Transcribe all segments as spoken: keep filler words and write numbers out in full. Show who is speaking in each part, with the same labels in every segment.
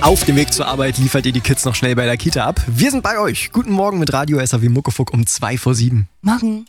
Speaker 1: Auf dem Weg zur Arbeit liefert ihr die Kids noch schnell bei der Kita ab. Wir sind bei euch. Guten Morgen mit Radio S A W Muckefuck um zwei vor sieben.
Speaker 2: Morgen.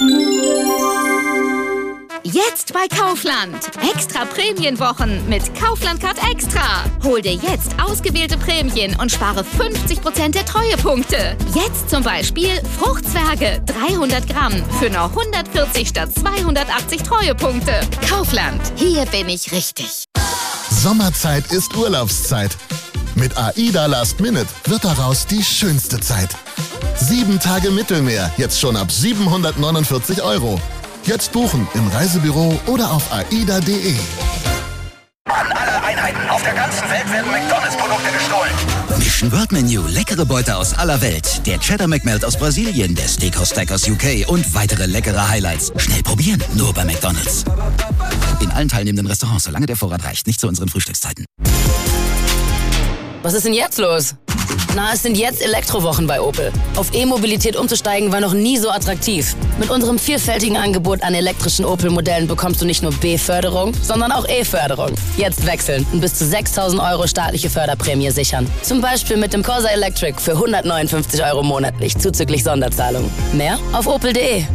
Speaker 3: Jetzt bei Kaufland. Extra Prämienwochen mit Kaufland Card Extra. Hol dir jetzt ausgewählte Prämien und spare fünfzig Prozent der Treuepunkte. Jetzt zum Beispiel Fruchtzwerge dreihundert Gramm für nur hundertvierzig statt zweihundertachtzig Treuepunkte. Kaufland. Hier bin ich richtig.
Speaker 4: Sommerzeit ist Urlaubszeit. Mit AIDA Last Minute wird daraus die schönste Zeit. Sieben Tage Mittelmeer, jetzt schon ab siebenhundertneunundvierzig Euro. Jetzt buchen im Reisebüro oder auf aida punkt de.
Speaker 5: An alle Einheiten auf der ganzen Welt werden McDonalds-Produkte gestohlen.
Speaker 6: Mission World Menu, leckere Beute aus aller Welt. Der Cheddar McMelt aus Brasilien, der Steakhouse Stack aus U K und weitere leckere Highlights. Schnell probieren, nur bei McDonalds. In allen teilnehmenden Restaurants, solange der Vorrat reicht, nicht zu unseren Frühstückszeiten.
Speaker 2: Was ist denn jetzt los? Na, es sind jetzt Elektrowochen bei Opel. Auf E-Mobilität umzusteigen war noch nie so attraktiv. Mit unserem vielfältigen Angebot an elektrischen Opel-Modellen bekommst du nicht nur B-Förderung, sondern auch E-Förderung. Jetzt wechseln und bis zu sechstausend Euro staatliche Förderprämie sichern. Zum Beispiel mit dem Corsa Electric für hundertneunundfünfzig Euro monatlich, zuzüglich Sonderzahlung. Mehr auf opel punkt de.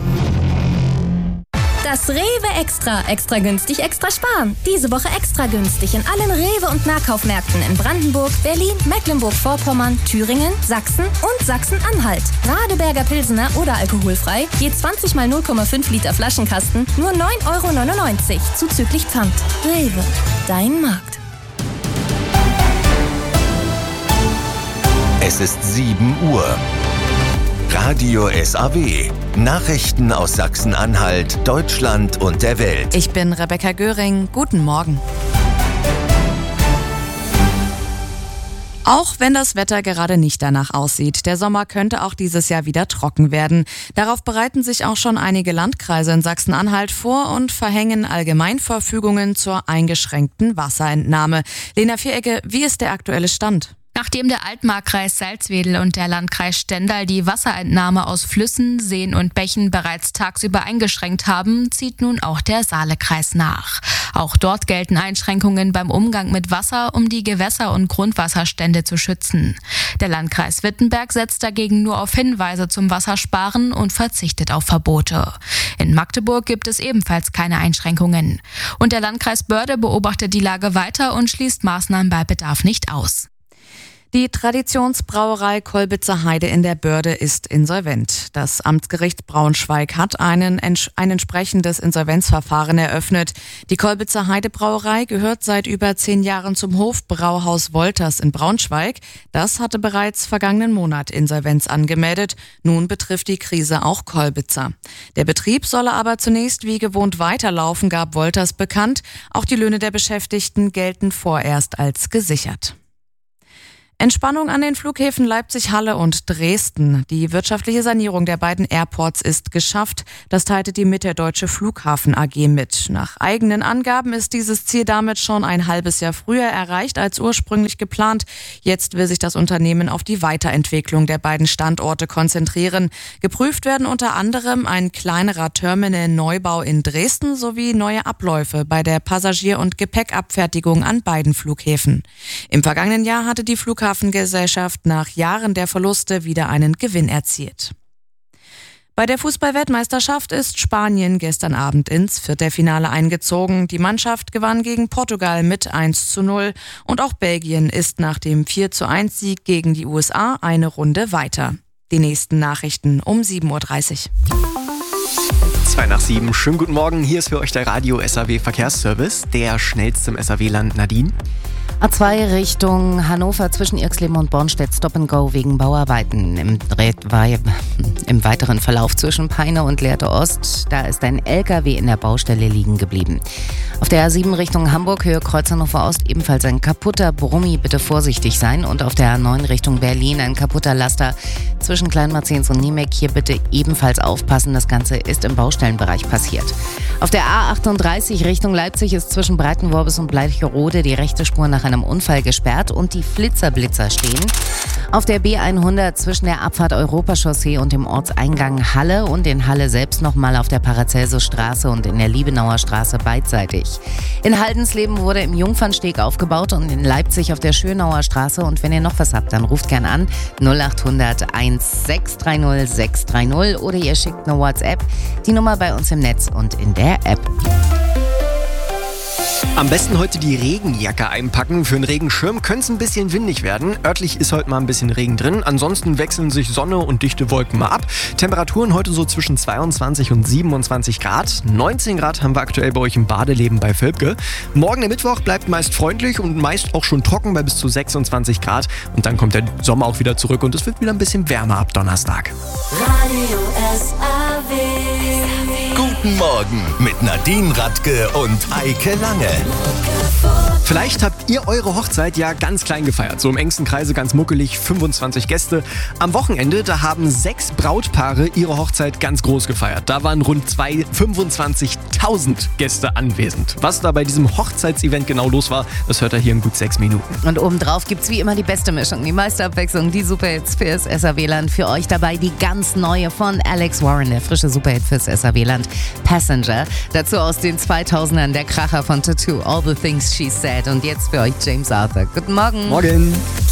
Speaker 7: Das Rewe Extra. Extra günstig, extra sparen. Diese Woche extra günstig in allen Rewe- und Nahkaufmärkten in Brandenburg, Berlin, Mecklenburg-Vorpommern, Thüringen, Sachsen und Sachsen-Anhalt. Radeberger Pilsener oder alkoholfrei, je zwanzig mal null Komma fünf Liter Flaschenkasten, nur neun Euro neunundneunzig, zuzüglich Pfand. Rewe, dein Markt.
Speaker 8: Es ist sieben Uhr. Radio S A W. Nachrichten aus Sachsen-Anhalt, Deutschland und der Welt.
Speaker 9: Ich bin Rebecca Göring. Guten Morgen. Auch wenn das Wetter gerade nicht danach aussieht, der Sommer könnte auch dieses Jahr wieder trocken werden. Darauf bereiten sich auch schon einige Landkreise in Sachsen-Anhalt vor und verhängen Allgemeinverfügungen zur eingeschränkten Wasserentnahme. Lena Vierecke, wie ist der aktuelle Stand?
Speaker 10: Nachdem der Altmarkkreis Salzwedel und der Landkreis Stendal die Wasserentnahme aus Flüssen, Seen und Bächen bereits tagsüber eingeschränkt haben, zieht nun auch der Saalekreis nach. Auch dort gelten Einschränkungen beim Umgang mit Wasser, um die Gewässer- und Grundwasserstände zu schützen. Der Landkreis Wittenberg setzt dagegen nur auf Hinweise zum Wassersparen und verzichtet auf Verbote. In Magdeburg gibt es ebenfalls keine Einschränkungen. Und der Landkreis Börde beobachtet die Lage weiter und schließt Maßnahmen bei Bedarf nicht aus.
Speaker 9: Die Traditionsbrauerei Kolbitzer Heide in der Börde ist insolvent. Das Amtsgericht Braunschweig hat einen, ein entsprechendes Insolvenzverfahren eröffnet. Die Kolbitzer Heide Brauerei gehört seit über zehn Jahren zum Hofbrauhaus Wolters in Braunschweig. Das hatte bereits vergangenen Monat Insolvenz angemeldet. Nun betrifft die Krise auch Kolbitzer. Der Betrieb solle aber zunächst wie gewohnt weiterlaufen, gab Wolters bekannt. Auch die Löhne der Beschäftigten gelten vorerst als gesichert. Entspannung an den Flughäfen Leipzig-Halle und Dresden. Die wirtschaftliche Sanierung der beiden Airports ist geschafft. Das teilte die Mitterdeutsche Flughafen A G mit. Nach eigenen Angaben ist dieses Ziel damit schon ein halbes Jahr früher erreicht als ursprünglich geplant. Jetzt will sich das Unternehmen auf die Weiterentwicklung der beiden Standorte konzentrieren. Geprüft werden unter anderem ein kleinerer Terminal-Neubau in Dresden sowie neue Abläufe bei der Passagier- und Gepäckabfertigung an beiden Flughäfen. Im vergangenen Jahr hatte die Flughafengesellschaft nach Jahren der Verluste wieder einen Gewinn erzielt. Bei der Fußball-Weltmeisterschaft ist Spanien gestern Abend ins Viertelfinale eingezogen. Die Mannschaft gewann gegen Portugal mit eins zu null und auch Belgien ist nach dem vier zu eins Sieg gegen die U S A eine Runde weiter. Die nächsten Nachrichten um sieben Uhr dreißig.
Speaker 1: Zwei nach sieben. Schönen guten Morgen. Hier ist für euch der Radio S A W Verkehrsservice, der schnellste im S A W-Land. Nadine.
Speaker 11: A zwei Richtung Hannover zwischen Irxleben und Bornstedt Stop and Go wegen Bauarbeiten. Im, Im weiteren Verlauf zwischen Peine und Lehrte Ost, da ist ein L K W in der Baustelle liegen geblieben. Auf der A sieben Richtung Hamburg, Höhe Kreuz Hannover Ost, ebenfalls ein kaputter Brummi, bitte vorsichtig sein. Und auf der A neun Richtung Berlin ein kaputter Laster zwischen Kleinmarzens und Niemek. Hier bitte ebenfalls aufpassen, das Ganze ist im Baustellenbereich passiert. Auf der A achtunddreißig Richtung Leipzig ist zwischen Breitenworbis und Bleicherode die rechte Spur nach einem Unfall gesperrt und die Flitzer-Blitzer stehen. Auf der B hundert zwischen der Abfahrt Europachaussee und dem Ortseingang Halle und in Halle selbst nochmal auf der Paracelsusstraße und in der Liebenauer Straße beidseitig. In Haldensleben wurde im Jungfernsteg aufgebaut und in Leipzig auf der Schönauer Straße. Und wenn ihr noch was habt, dann ruft gern an null acht hundert eins sechs drei null sechs drei null oder ihr schickt eine WhatsApp. Die Nummer bei uns im Netz und in der App.
Speaker 1: Am besten heute die Regenjacke einpacken. Für einen Regenschirm könnte es ein bisschen windig werden. Örtlich ist heute mal ein bisschen Regen drin. Ansonsten wechseln sich Sonne und dichte Wolken mal ab. Temperaturen heute so zwischen zweiundzwanzig und siebenundzwanzig Grad. neunzehn Grad haben wir aktuell bei euch im Badeleben bei Völpke. Morgen der Mittwoch bleibt meist freundlich und meist auch schon trocken bei bis zu sechsundzwanzig Grad. Und dann kommt der Sommer auch wieder zurück und es wird wieder ein bisschen wärmer ab Donnerstag.
Speaker 12: Radio S A W.
Speaker 8: Guten Morgen mit Nadine Radke und Eike Lange.
Speaker 1: Vielleicht habt ihr eure Hochzeit ja ganz klein gefeiert, so im engsten Kreise ganz muckelig, fünfundzwanzig Gäste. Am Wochenende, da haben sechs Brautpaare ihre Hochzeit ganz groß gefeiert. Da waren rund zwei, fünfundzwanzigtausend Gäste anwesend. Was da bei diesem Hochzeitsevent genau los war, das hört ihr hier in gut sechs Minuten.
Speaker 11: Und obendrauf gibt's wie immer die beste Mischung, die meiste Abwechslung, die Superhits fürs S A W-Land. Für euch dabei die ganz neue von Alex Warren, der frische Superhit fürs S A W-Land, Passenger. Dazu aus den zweitausendern der Kracher von Tattoo, All the Things She Said. Und jetzt für euch James Arthur. Guten Morgen.
Speaker 1: Morgen.